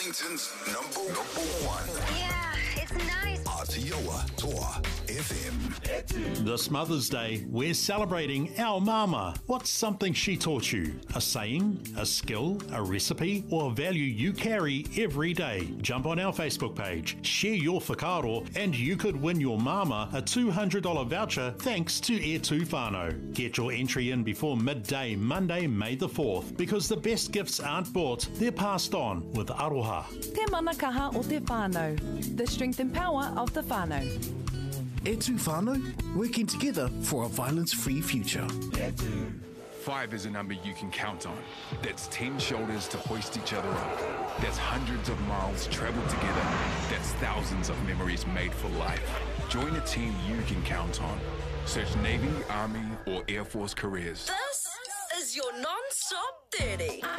Wellington's number one. Yeah, it's nice. Aotearoa Toa FM. This Mother's Day, we're celebrating our mama. What's something she taught you? A saying, a skill, a recipe, or a value you carry every day? Jump on our Facebook page, share your whakaaro, and you could win your mama a $200 voucher thanks to E Tu Whānau. Get your entry in before midday Monday, May the 4th, because the best gifts aren't bought, they're passed on with Aroha. Te manakaha o te whānau. The strength and power of the whānau. E Tu Whānau, working together for a violence-free future. 5 is a number you can count on. That's 10 shoulders to hoist each other up. That's hundreds of miles traveled together. That's thousands of memories made for life. Join a team you can count on. Search Navy, Army, or Air Force careers. This is your non-stop 30.